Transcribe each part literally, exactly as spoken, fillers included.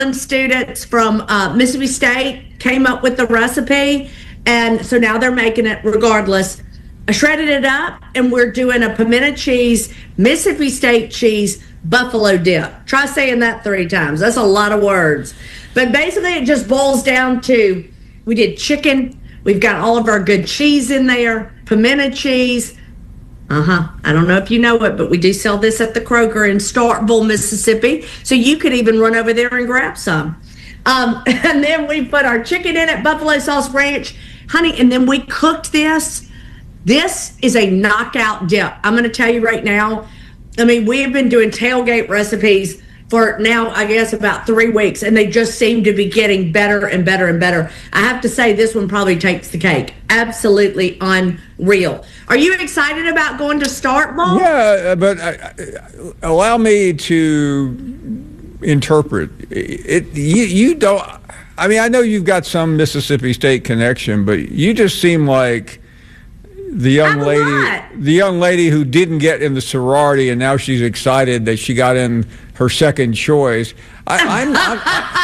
students from uh, Mississippi State came up with the recipe, and so now they're making it regardless. I shredded it up, and we're doing a pimento cheese, Mississippi State cheese, buffalo dip. Try saying that three times. That's a lot of words. But basically, it just boils down to, we did chicken. We've got all of our good cheese in there, pimento cheese. Uh-huh. I don't know if you know it, but we do sell this at the Kroger in Starkville, Mississippi. So you could even run over there and grab some. Um, and then we put our chicken in it, buffalo sauce ranch, honey, and then we cooked this. This is a knockout dip. I'm going to tell you right now. I mean, we have been doing tailgate recipes for now, I guess, about three weeks, and they just seem to be getting better and better and better. I have to say, this one probably takes the cake. Absolutely unreal. Are you excited about going to Starkville? Yeah, but uh, allow me to interpret it. You, you don't. I mean, I know you've got some Mississippi State connection, but you just seem like the young I'm lady, not. the young lady who didn't get in the sorority, and now she's excited that she got in her second choice. I, I'm, I'm,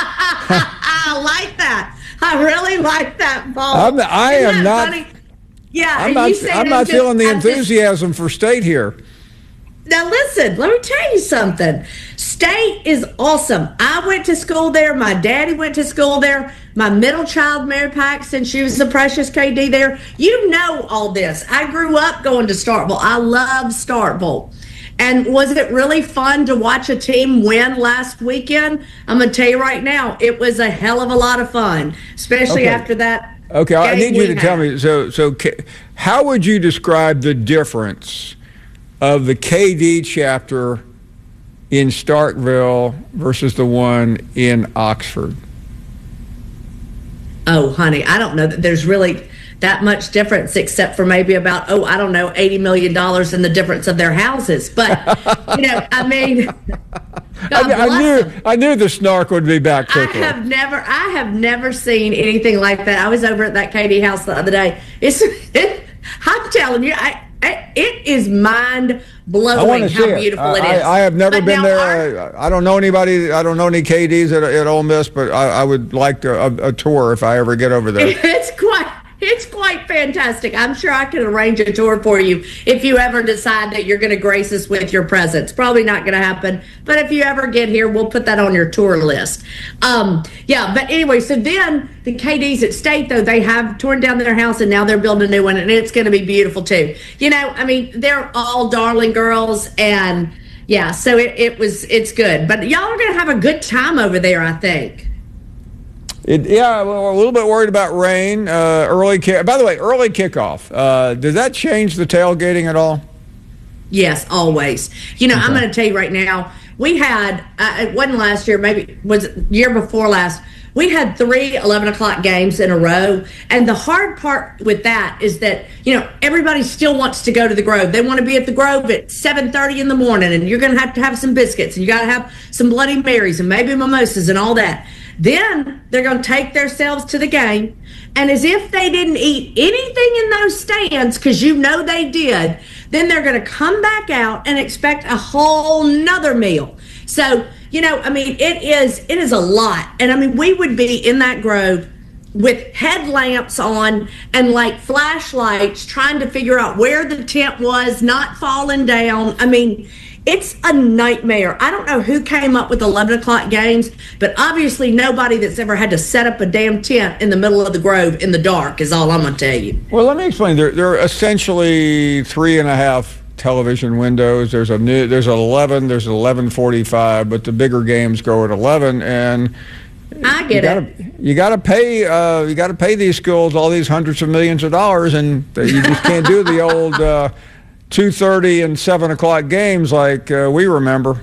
I like that. I really like that, Paul. I'm, I Isn't am that not. funny? Yeah, I'm and not. you say I'm it not just- feeling the I'm just- enthusiasm for State here. Now listen, let me tell you something. State is awesome. I went to school there. My daddy went to school there. My middle child, Mary Paxton, she was the precious K D there. You know all this. I grew up going to Starkville. I love Starkville. And was it really fun to watch a team win last weekend? I'm going to tell you right now, it was a hell of a lot of fun, especially Okay. after that. Okay, I game need you we to tell had. me. So, so K- how would you describe the difference of the K D chapter in Starkville versus the one in Oxford? Oh, honey, I don't know that there's really that much difference, except for maybe about, oh, I don't know, eighty million dollars in the difference of their houses. But, you know, I mean, God I, I bless knew them. I knew the snark would be back I quickly. have never, I have never seen anything like that. I was over at that K D house the other day. It's, it, I'm telling you, I, I, it is mind I blowing want to how see it. beautiful I, it is. I, I have never But been now there. our- I, I don't know anybody. I don't know any K Ds at, at Ole Miss, but I, I would like to, a, a tour if I ever get over there. It's quite it's quite fantastic. I'm sure I can arrange a tour for you if you ever decide that you're going to grace us with your presence. Probably not going to happen, but if you ever get here, we'll put that on your tour list. Um, yeah, but anyway, so then the K Ds at State, though, they have torn down their house and now they're building a new one, and it's going to be beautiful too. You know, I mean, they're all darling girls, and yeah, so it, it was it's good. But y'all are going to have a good time over there, I think. It, yeah, well, we're a little bit worried about rain. Uh, early kick. By the way, early kickoff. Uh, does that change the tailgating at all? Yes, always. You know, Okay. I'm going to tell you right now, we had, uh, it wasn't last year, maybe it was year before last, we had three eleven o'clock games in a row. And the hard part with that is that, you know, everybody still wants to go to the Grove. They want to be at the Grove at seven thirty in the morning, and you're going to have to have some biscuits, and you got to have some Bloody Marys and maybe mimosas and all that. Then they're going to take themselves to the game, and as if they didn't eat anything in those stands, because you know they did, then they're going to come back out and expect a whole nother meal. So, you know, I mean, it is it is a lot. And I mean, we would be in that Grove with headlamps on and like flashlights trying to figure out where the tent was, not falling down. I mean, it's a nightmare. I don't know who came up with eleven o'clock games, but obviously nobody that's ever had to set up a damn tent in the middle of the Grove in the dark is all I'm going to tell you. Well, let me explain. There, there are essentially three and a half television windows. There's a new, there's an eleven, there's an eleven forty-five, but the bigger games go at eleven, and I you get gotta, it. you got to pay. Uh, you got to pay these schools all these hundreds of millions of dollars, and you just can't do the old uh, two thirty and seven o'clock games like uh, we remember.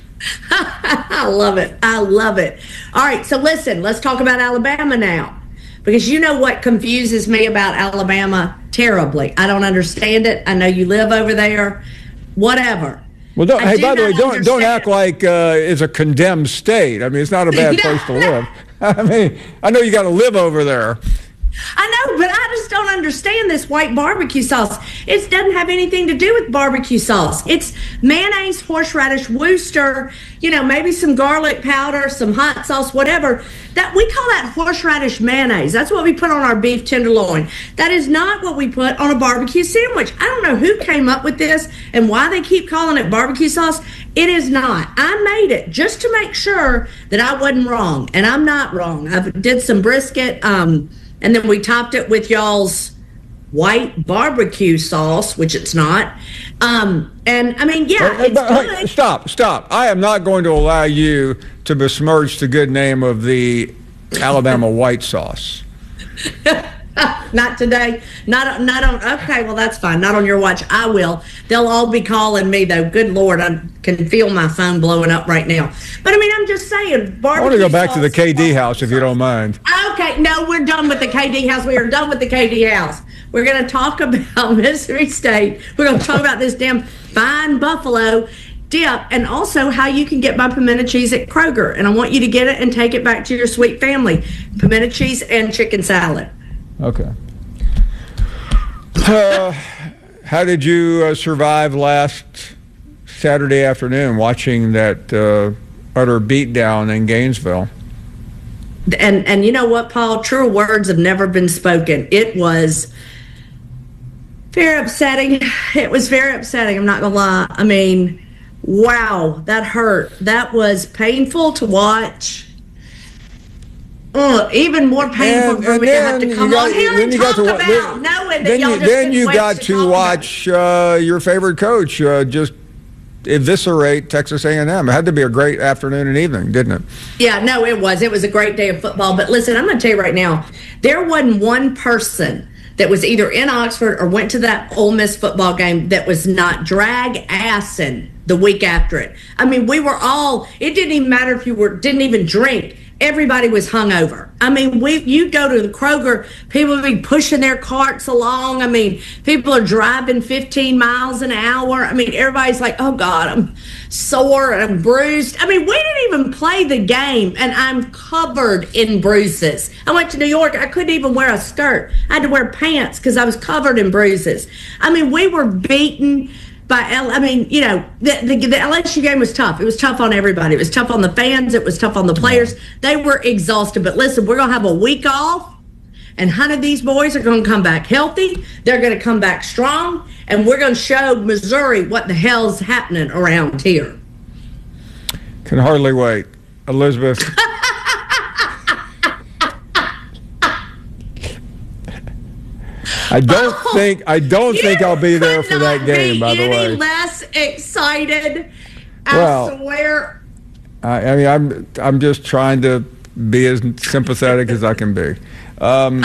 I love it. I love it. All right, so listen, let's talk about Alabama now. Because you know what confuses me about Alabama terribly. I don't understand it. I know you live over there. Whatever. Well, don't, I hey, do by the way, not don't don't understand- act like uh, it's a condemned state. I mean, it's not a bad No, place to no. live. I mean, I know you got to live over there. I know, but I just don't understand this white barbecue sauce. It doesn't have anything to do with barbecue sauce. It's mayonnaise, horseradish, Worcester, you know, maybe some garlic powder, some hot sauce, whatever. That we call that horseradish mayonnaise. That's what we put on our beef tenderloin. That is not what we put on a barbecue sandwich. I don't know who came up with this and why they keep calling it barbecue sauce. It is not. I made it just to make sure that I wasn't wrong, and I'm not wrong. I did some brisket, um, and then we topped it with y'all's white barbecue sauce, which it's not. Um, and I mean, yeah, hey, it's hey, good. Stop, stop. I am not going to allow you to besmirch the good name of the Alabama white sauce. Not today. Not not on. Okay, well that's fine. Not on your watch. I will. They'll all be calling me though. Good Lord, I can feel my phone blowing up right now. But I mean, I'm just saying. I want to go back to the K D house if you don't mind. Okay, no, we're done with the K D house. We are done with the K D house. We're going to talk about Mississippi State. We're going to talk about this damn fine buffalo dip, and also how you can get my pimento cheese at Kroger. And I want you to get it and take it back to your sweet family. Pimento cheese and chicken salad. Okay. Uh, how did you uh, survive last Saturday afternoon watching that uh, utter beatdown in Gainesville? And and you know what, Paul? Truer words have never been spoken. It was very upsetting. It was very upsetting. I'm not gonna lie. I mean, wow, that hurt. That was painful to watch. Oh, even more painful and, for and me to have to come got, on here and talk to, about then, knowing that then y'all you, just Then you got to, to watch uh, your favorite coach uh, just eviscerate Texas A and M. It had to be a great afternoon and evening, didn't it? Yeah, no, it was. It was a great day of football. But listen, I'm going to tell you right now, there wasn't one person that was either in Oxford or went to that Ole Miss football game that was not drag-assing the week after it. I mean, we were all, it didn't even matter if you were didn't even drink. Everybody was hungover. I mean, we you go to the Kroger, people would be pushing their carts along. I mean, people are driving fifteen miles an hour. I mean, everybody's like, oh, God, I'm sore and I'm bruised. I mean, we didn't even play the game, and I'm covered in bruises. I went to New York. I couldn't even wear a skirt. I had to wear pants because I was covered in bruises. I mean, we were beaten by L. I mean, you know, the, the, the L S U game was tough. It was tough on everybody. It was tough on the fans. It was tough on the players. They were exhausted. But listen, we're going to have a week off, and one hundred of these boys are going to come back healthy. They're going to come back strong, and we're going to show Missouri what the hell's happening around here. Can hardly wait. Elizabeth. I don't oh, think I don't think I'll be there for that game. By the way, any less excited. I well, swear. I, I mean, I'm I'm just trying to be as sympathetic as I can be. Um,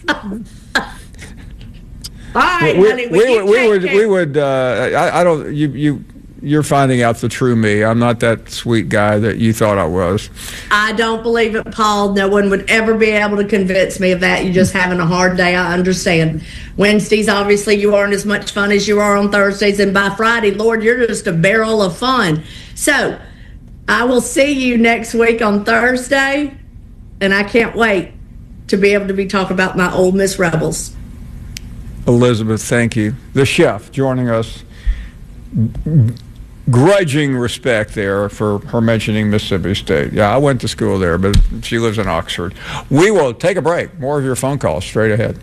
All right, we, honey. We, we, we, we would we would. Uh, I, I don't. You you. You're finding out the true me. I'm not that sweet guy that you thought I was. I don't believe it, Paul. No one would ever be able to convince me of that. You're just having a hard day. I understand. Wednesdays, obviously, you aren't as much fun as you are on Thursdays. And by Friday, Lord, you're just a barrel of fun. So I will see you next week on Thursday. And I can't wait to be able to be talking about my Ole Miss Rebels. Elizabeth, thank you. The chef joining us. Grudging respect there for her mentioning Mississippi State. Yeah, I went to school there, but she lives in Oxford. We will take a break. More of your phone calls straight ahead.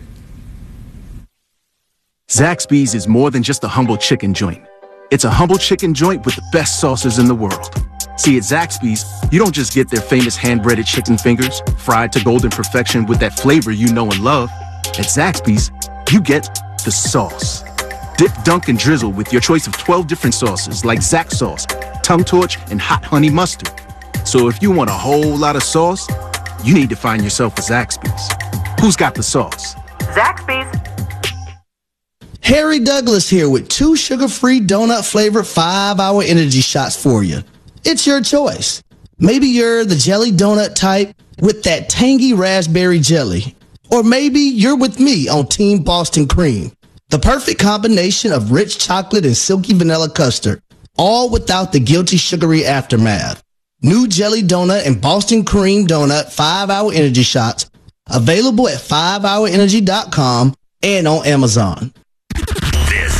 Zaxby's is more than just a humble chicken joint. It's a humble chicken joint with the best sauces in the world. See, at Zaxby's, you don't just get their famous hand-breaded chicken fingers, fried to golden perfection with that flavor you know and love. At Zaxby's, you get the sauce. Dip, dunk, and drizzle with your choice of twelve different sauces like Zax sauce, tongue torch, and hot honey mustard. So if you want a whole lot of sauce, you need to find yourself a Zaxby's. Who's got the sauce? Zaxby's. Harry Douglas here with two sugar-free donut-flavored five-hour energy shots for you. It's your choice. Maybe you're the jelly donut type with that tangy raspberry jelly. Or maybe you're with me on Team Boston Cream. The perfect combination of rich chocolate and silky vanilla custard, all without the guilty sugary aftermath. New jelly donut and Boston cream donut five-hour energy shots, available at five hour energy dot com and on Amazon. This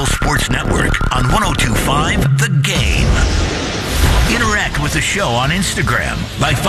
Louisville Sports Network on one oh two point five The Game. Interact with the show on Instagram by